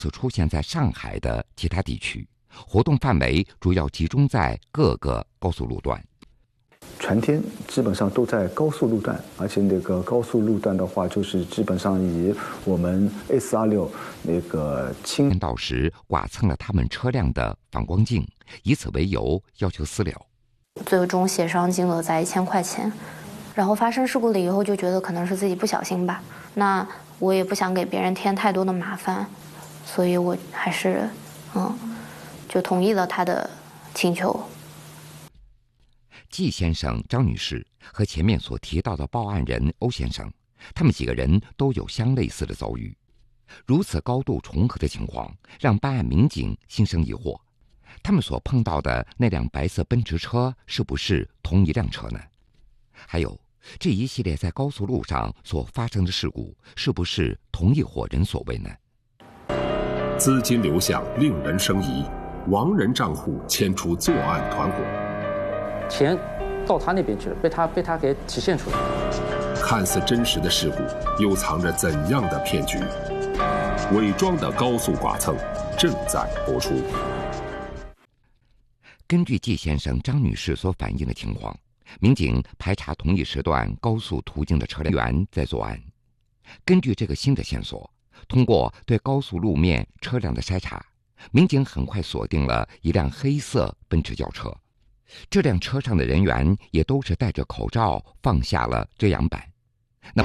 此出现在上海的其他地区，活动范围主要集中在各个高速路段。 全天基本上都在高速路段，而且那个高速路段的话，就是基本上以我们 S26那个清到时剐蹭了他们车辆的反光镜，以此为由要求私了。 最终协商金额在1000块钱，然后发生事故了以后就觉得可能是自己不小心吧，那我也不想给别人添太多的麻烦，所以我还是就同意了他的请求。 季先生、张女士和前面所提到的报案人欧先生，他们几个人都有相类似的遭遇。如此高度重合的情况，让办案民警心生疑惑：他们所碰到的那辆白色奔驰车是不是同一辆车呢？还有，这一系列在高速路上所发生的事故，是不是同一伙人所为呢？ 资金流向令人生疑，亡人账户牵出作案团伙。 钱到他那边去了，被他给体现出来了。 看似真实的事故，又藏着怎样的骗局？伪装的高速剐蹭正在播出。 根据季先生、张女士所反映的情况，民警排查同一时段高速途径的车辆员在作案。根据这个新的线索，通过对高速路面车辆的筛查，民警很快锁定了一辆黑色奔驰轿车。这辆车上的人员也都是戴着口罩放下了遮阳板。